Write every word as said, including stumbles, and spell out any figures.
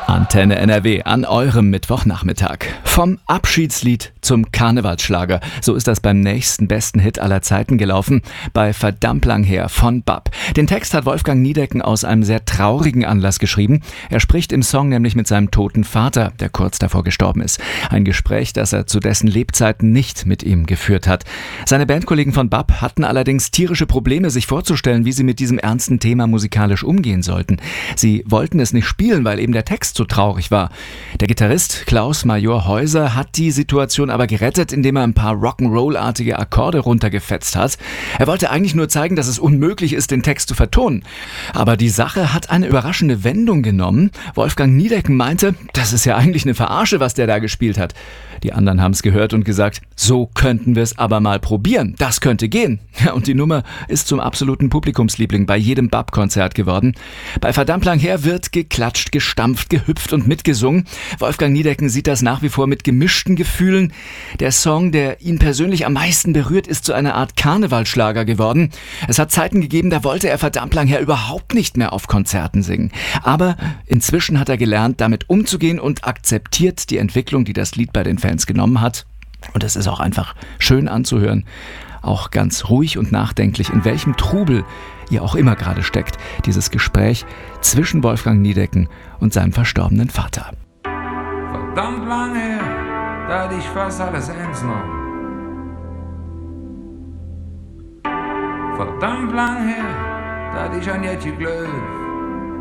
Antenne N R W an eurem Mittwochnachmittag. Vom Abschiedslied zum Karnevalsschlager. So ist das beim nächsten besten Hit aller Zeiten gelaufen. Bei Verdammt lang her von Bab. Den Text hat Wolfgang Niedecken aus einem sehr traurigen Anlass geschrieben. Er spricht im Song nämlich mit seinem toten Vater, der kurz davor gestorben ist. Ein Gespräch, das er zu dessen Lebzeiten nicht mit ihm geführt hat. Seine Bandkollegen von Bab hatten allerdings tierische Probleme, sich vorzustellen, wie sie mit diesem ernsten Thema musikalisch umgehen sollten. Sie wollten es nicht spielen, weil eben der Text so traurig war. Der Gitarrist Klaus Major Häuser hat die Situation aber gerettet, indem er ein paar Rock'n'Roll-artige Akkorde runtergefetzt hat. Er wollte eigentlich nur zeigen, dass es unmöglich ist, den Text zu vertonen. Aber die Sache hat eine überraschende Wendung genommen. Wolfgang Niedecken meinte, das ist ja eigentlich eine Verarsche, was der da gespielt hat. Die anderen haben es gehört und gesagt, so könnten wir es aber mal probieren. Das könnte gehen. Ja, und die Nummer ist zum absoluten Publikumsliebling bei jedem Bab-Konzert geworden. Bei Verdammt lang her wird geklatscht, gestampft, gehüpft und mitgesungen. Wolfgang Niedecken sieht das nach wie vor mit gemischten Gefühlen. Der Song, der ihn persönlich am meisten berührt, ist zu einer Art Karnevalsschlager geworden. Es hat Zeiten gegeben, da wollte er Verdammt lang her überhaupt nicht mehr auf Konzerten singen. Aber inzwischen hat er gelernt, damit umzugehen und akzeptiert die Entwicklung, die das Lied bei den Fans genommen hat. Und es ist auch einfach schön anzuhören, auch ganz ruhig und nachdenklich, in welchem Trubel ihr auch immer gerade steckt, dieses Gespräch zwischen Wolfgang Niedecken und seinem verstorbenen Vater. Verdammt lang her, da hatte ich fast alles eins noch. Verdammt lang her, da hatte ich ein Jätchen Glück.